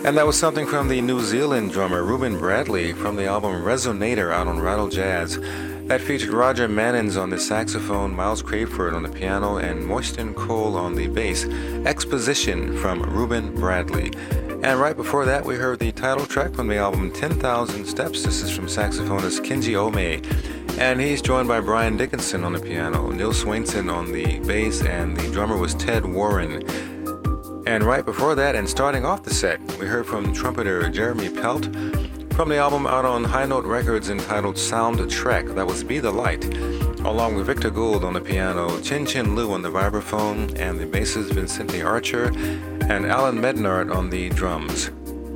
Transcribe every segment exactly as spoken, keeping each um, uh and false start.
And that was something from the New Zealand drummer Ruben Bradley from the album Resonator out on Rattle Jazz. That featured Roger Mannins on the saxophone, Miles Crayford on the piano, and Moisten Cole on the bass. Exposition from Ruben Bradley. And right before that, we heard the title track from the album ten thousand Steps. This is from saxophonist Kenji Ome. And he's joined by Brian Dickinson on the piano, Neil Swainson on the bass, and the drummer was Ted Warren. And right before that, and starting off the set, we heard from trumpeter Jeremy Pelt from the album out on High Note Records entitled Soundtrack. That was Be the Light, along with Victor Gould on the piano, Chin Chin Liu on the vibraphone, and the bassist Vincente Archer, and Alan Mednard on the drums.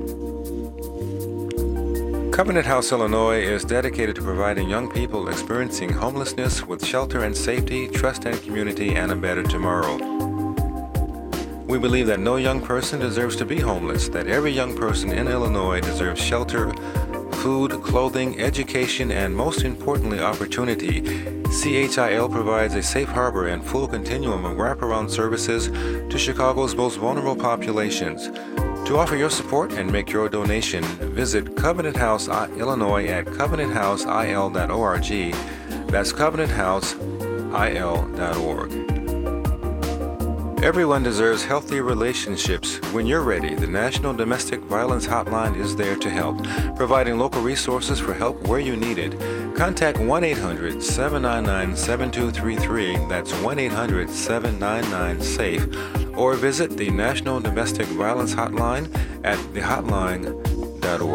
Covenant House, Illinois is dedicated to providing young people experiencing homelessness with shelter and safety, trust and community, and a better tomorrow. We believe that no young person deserves to be homeless, that every young person in Illinois deserves shelter, food, clothing, education, and most importantly, opportunity. C H I L provides a safe harbor and full continuum of wraparound services to Chicago's most vulnerable populations. To offer your support and make your donation, visit Covenant House, Illinois at covenant house I L dot org. That's covenant house I L dot org. Everyone deserves healthy relationships. When you're ready, the National Domestic Violence Hotline is there to help, providing local resources for help where you need it. Contact one eight hundred seven nine nine seven two three three, that's one eight hundred seven nine nine SAFE, or visit the National Domestic Violence Hotline at the hotline dot org.